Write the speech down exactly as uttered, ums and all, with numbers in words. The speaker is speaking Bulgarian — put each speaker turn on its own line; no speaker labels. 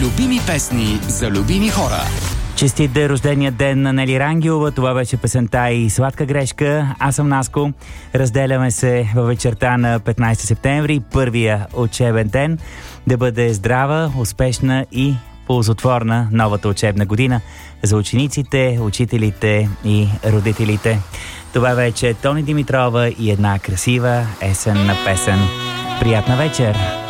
Любими песни за любими хора.
Честит да е рождения ден на Нели Рангелова. Това беше песента и Сладка грешка. Аз съм Наско. Разделяме се във вечерта на петнайсети септември, първия учебен ден. Да бъде здрава, успешна и ползотворна новата учебна година за учениците, учителите и родителите. Това вече е Тони Димитрова и една красива есенна песен. Приятна вечер!